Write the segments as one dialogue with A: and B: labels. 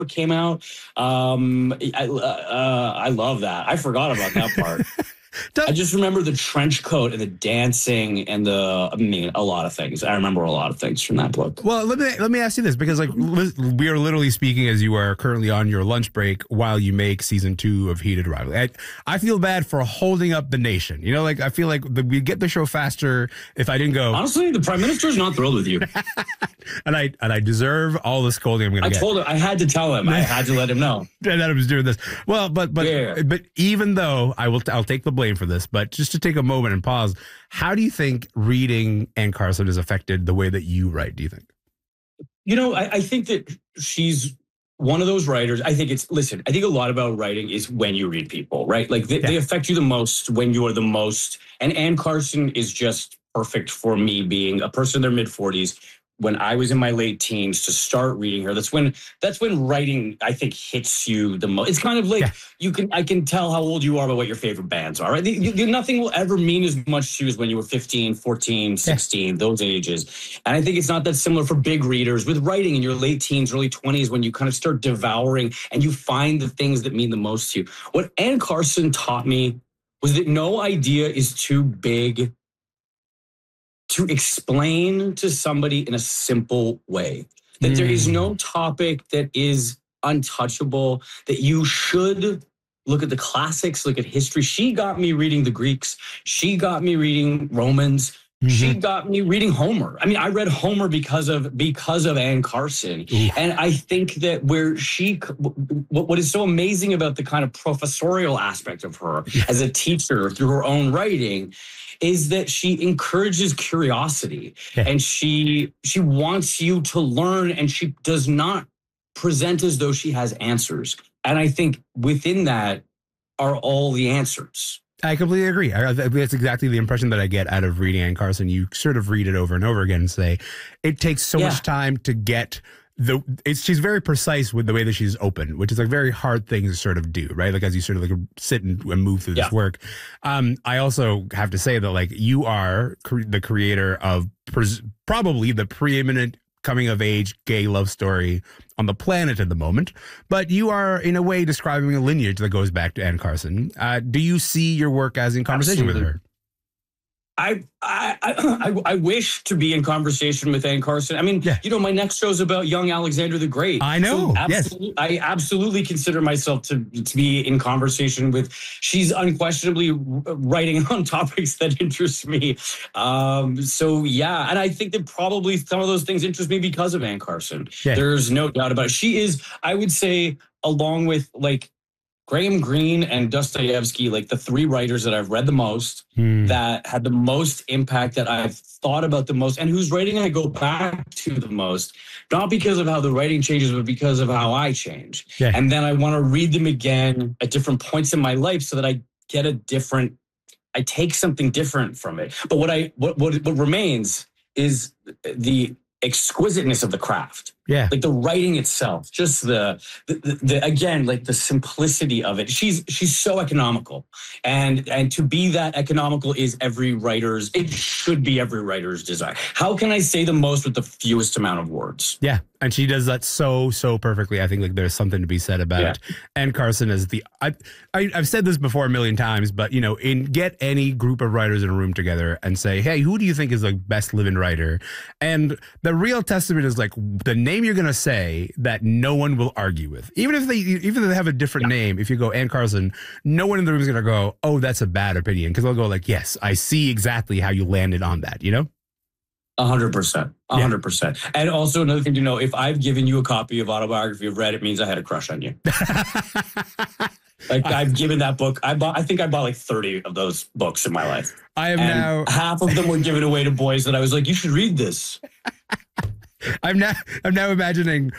A: came out. I love that. I forgot about that part. I just remember the trench coat and the dancing and a lot of things. I remember a lot of things from that book.
B: Well, let me ask you this, because like we are literally speaking as you are currently on your lunch break while you make season 2 of Heated Rivalry. I feel bad for holding up the nation. You know, like I feel like we get the show faster if I didn't go.
A: Honestly, the Prime Minister's not thrilled with you.
B: and I deserve all the scolding I'm going to get.
A: I told him, I had to tell him. I had to let him know
B: that I was doing this. Well, but even though I'll take the blame for this, but just to take a moment and pause, how do you think reading Anne Carson has affected the way that you write, do you think?
A: You know, I think that she's one of those writers. I think a lot about writing is when you read people, right? Like they affect you the most when you are the most. And Anne Carson is just perfect for me, being a person in their mid-40s. When I was in my late teens to start reading her, that's when writing, I think, hits you the most. It's kind of like I can tell how old you are by what your favorite bands are, right? Nothing will ever mean as much to you as when you were 15, 14, 16, those ages. And I think it's not that similar for big readers with writing in your late teens, early 20s, when you kind of start devouring and you find the things that mean the most to you. What Anne Carson taught me was that no idea is too big to explain to somebody in a simple way. That there is no topic that is untouchable, that you should look at the classics, look at history. She got me reading the Greeks. She got me reading Romans. She got me reading Homer. I mean, I read Homer because of Anne Carson. And I think that what is so amazing about the kind of professorial aspect of her as a teacher through her own writing is that she encourages curiosity and she wants you to learn, and she does not present as though she has answers. And I think within that are all the answers.
B: I completely agree. That's exactly the impression that I get out of reading Anne Carson. You sort of read it over and over again and say, it takes so much time to get she's very precise with the way that she's open, which is a very hard thing to sort of do, right? Like as you sort of like sit and move through this work. I also have to say that like you are the creator of probably the preeminent coming of age gay love story on the planet at the moment, but you are in a way describing a lineage that goes back to Anne Carson. Do you see your work as in conversation with her?
A: I wish to be in conversation with Anne Carson. I mean, my next show is about young Alexander the Great.
B: I know.
A: I absolutely consider myself to be in conversation with. She's unquestionably writing on topics that interest me. And I think that probably some of those things interest me because of Anne Carson. Yeah. There's no doubt about it. She is, I would say, along with like Graham Greene and Dostoevsky, like the three writers that I've read the most, that had the most impact, that I've thought about the most, and whose writing I go back to the most, not because of how the writing changes, but because of how I change. Yeah. And then I want to read them again at different points in my life so that I get I take something different from it. But what remains is the exquisiteness of the craft. Yeah. Like the writing itself, just the again, like the simplicity of it. She's so economical. And to be that economical is it should be every writer's desire. How can I say the most with the fewest amount of words?
B: Yeah. And she does that so perfectly. I think like there's something to be said about it. Anne Carson is I've said this before a million times, but get any group of writers in a room together and say, hey, who do you think is the best living writer? And the real testament is like the name you're going to say that no one will argue with. Even if they have a different name, if you go Anne Carson, no one in the room is going to go, oh, that's a bad opinion. Because they'll go like, yes, I see exactly how you landed on that,
A: 100%. 100%. And also another thing to know, if I've given you a copy of Autobiography of Red, it means I had a crush on you. Like I've given that book. I think I bought like 30 of those books in my life. Half of them were given away to boys that I was like, you should read this.
B: I'm now imagining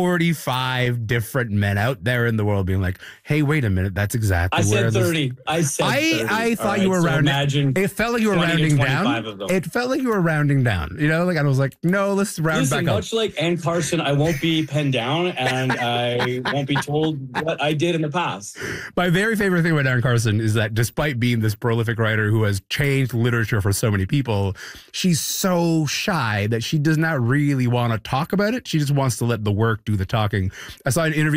B: 45 different men out there in the world being like, hey, wait a minute, that's exactly where
A: 30. I said 30.
B: I thought you were rounding. It felt like you were rounding down. It felt like you were rounding down. Like I was like, no, let's round back up.
A: Much like Anne Carson, I won't be pinned down and I won't be told what I did in the past.
B: My very favorite thing about Anne Carson is that despite being this prolific writer who has changed literature for so many people, she's so shy that she does not really want to talk about it. She just wants to let the work do the talking. I saw an interview